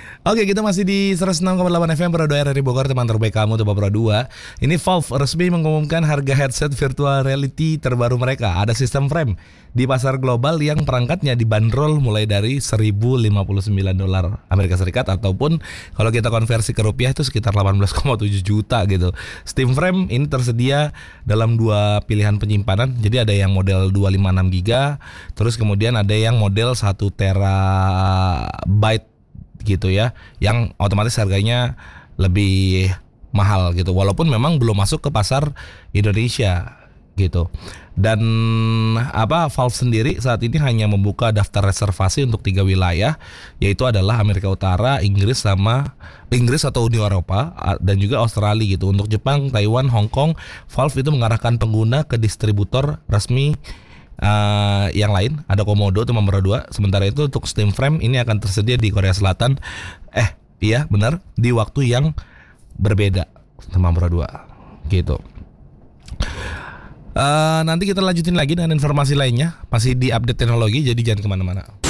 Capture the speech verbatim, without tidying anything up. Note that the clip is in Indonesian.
Oke, kita masih di seratus enam koma delapan F M Pro dua R R I Bogor, teman terbaik kamu tuh Pro dua. Ini Valve resmi mengumumkan harga headset virtual reality terbaru mereka. Ada sistem frame di pasar global yang perangkatnya dibanderol mulai dari seribu lima puluh sembilan dolar Amerika Serikat, ataupun kalau kita konversi ke rupiah itu sekitar delapan belas koma tujuh juta gitu. Steam Frame ini tersedia dalam dua pilihan penyimpanan. Jadi ada yang model dua ratus lima puluh enam giga, terus kemudian ada yang model satu terabyte gitu ya, yang otomatis harganya lebih mahal gitu, walaupun memang belum masuk ke pasar Indonesia gitu. Dan apa, Valve sendiri saat ini hanya membuka daftar reservasi untuk tiga wilayah, yaitu adalah Amerika Utara, Inggris sama Inggris atau Uni Eropa, dan juga Australia gitu. Untuk Jepang, Taiwan, Hong Kong, Valve itu mengarahkan pengguna ke distributor resmi Uh, yang lain. Ada Komodo teman Pro dua. Sementara itu untuk Steam Frame ini akan tersedia di Korea Selatan. Eh iya benar, di waktu yang berbeda teman Pro dua gitu. uh, Nanti kita lanjutin lagi dengan informasi lainnya, masih di update teknologi, jadi jangan kemana-mana.